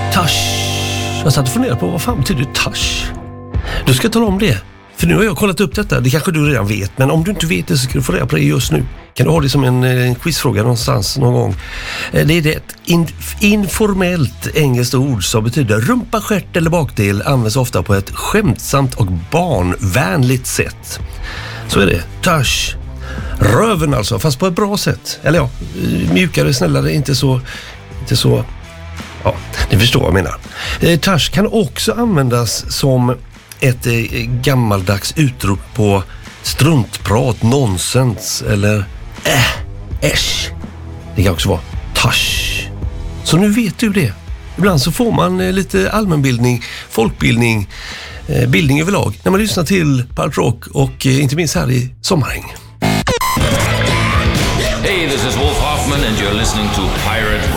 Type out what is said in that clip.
Tash. Jag satt och funderade på vad fan betyder tash. Du ska tala om det. För nu har jag kollat upp detta. Det kanske du redan vet. Men om du inte vet det så ska du få reda på det just nu. Kan du ha det som en quizfråga någonstans någon gång. Det är ett informellt engelskt ord som betyder rumpa, stjärt eller bakdel. Används ofta på ett skämtsamt och barnvänligt sätt. Så är det. Tash. Röven alltså, fast på ett bra sätt. Eller ja, mjukare, snällare, inte så... Ja, ni förstår vad jag menar. Tash kan också användas som ett gammaldags utrop på struntprat, nonsens eller äsch. Det kan också vara tash. Så nu vet du det. Ibland så får man lite allmänbildning, folkbildning, bildning överlag när man lyssnar till punk rock och inte minst här i Sommarhäng. Hey, this is Wolf Hoffman and you're listening to Pirate